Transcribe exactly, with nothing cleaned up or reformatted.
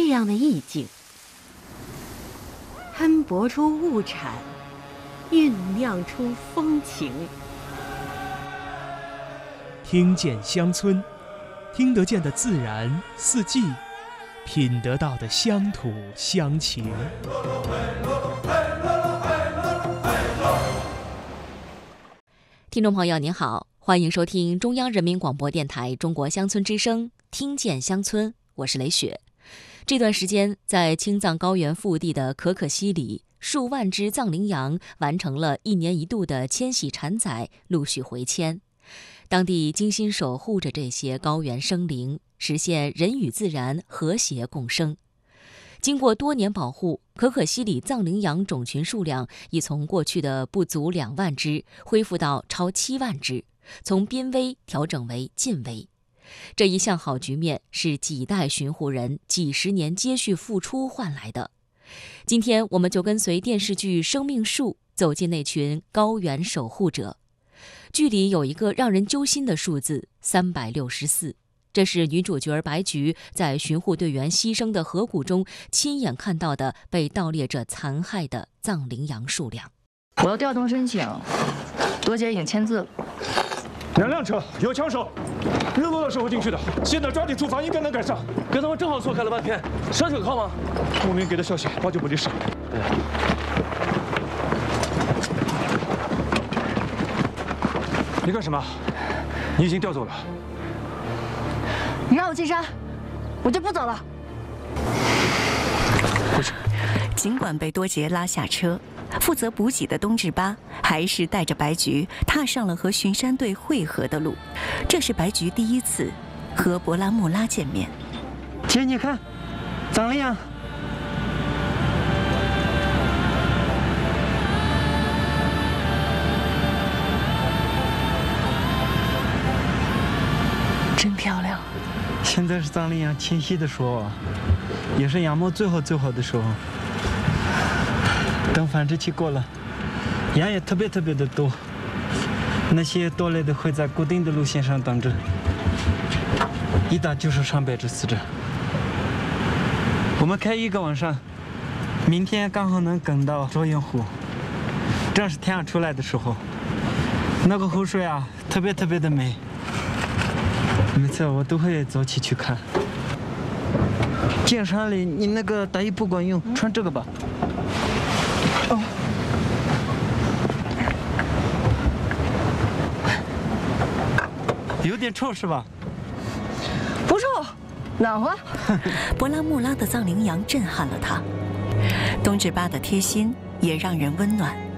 这样的意境，喷薄出物产，酝酿出风情。 听见乡村，听得见的自然四季，品得到的乡土乡情。 听众朋友您好，欢迎收听中央人民广播电台中国乡村之声，听见乡村，我是雷雪。这段时间，在青藏高原腹地的可可西里，数万只藏羚羊完成了一年一度的迁徙产崽，陆续回迁。当地精心守护着这些高原生灵，实现人与自然和谐共生。经过多年保护，可可西里藏羚羊种群数量已从过去的不足两万只恢复到超七万只，从濒危调整为近危。这一向好局面是几代巡护人几十年接续付出换来的。今天我们就跟随电视剧《生命树》走进那群高原守护者。剧里有一个让人揪心的数字三百六十四，这是女主角白菊在巡护队员牺牲的河谷中亲眼看到的被盗猎者残害的藏羚羊数量。 我要调动申请，多姐已经签字了。 两辆车，有枪手，日落的时候进去的，现在抓紧出发，应该能赶上。 跟他们正好错开了半天，车可靠吗？ 牧民给的消息，八九不离十。 对。 你干什么？你已经调走了。 你让我进山，我就不走了。 不是。 尽管被多杰拉下车，负责补给的东志巴还是带着白菊踏上了和巡山队会合的路。这是白菊第一次和博拉木拉见面。 姐，你看，藏羚羊。 真漂亮。 现在是藏羚羊迁徙的时候，也是羊毛最好最好的时候。等繁殖期过了，羊也特别特别的多。那些盗猎的会在固定的路线上等着，一打就是上百只死者。我们开一个晚上，明天刚好能赶到卓云湖，正是太阳出来的时候，那个湖水啊，特别特别的美。每次我都会早起去看。进山里，你那个大衣不管用，穿这个吧。哦。有点臭是吧？ 不臭，暖和。 博拉木拉的藏羚羊震撼了他，东志巴的贴心也让人温暖。